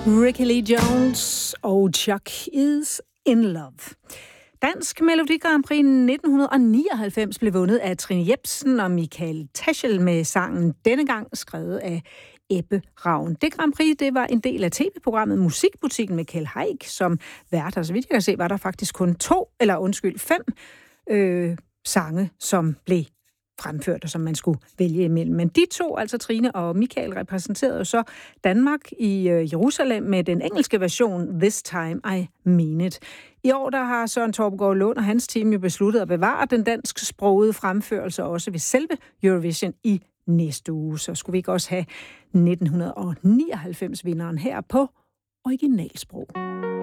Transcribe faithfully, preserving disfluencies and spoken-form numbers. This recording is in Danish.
Ricky Lee Jones og Chuck is in love. Dansk Melodi Grand Prix nitten nioghalvfems blev vundet af Trine Jepsen og Michael Taschel med sangen Denne gang, skrevet af Ebbe Ravn. Det Grand Prix, det var en del af tv-programmet Musikbutikken med Kjeld Haik som vært. Og så vidt jeg kan se, var der faktisk kun to, eller undskyld, fem øh, sange, som blev fremført, og som man skulle vælge imellem. Men de to, altså Trine og Michael, repræsenterede så Danmark i øh, Jerusalem med den engelske version This Time I Mean It. I år der har Søren Torpegaard Lund og hans team jo besluttet at bevare den dansksprogede fremførelse også ved selve Eurovision i næste uge. Så skulle vi ikke også have nitten nioghalvfems-vinderen her på originalsprog.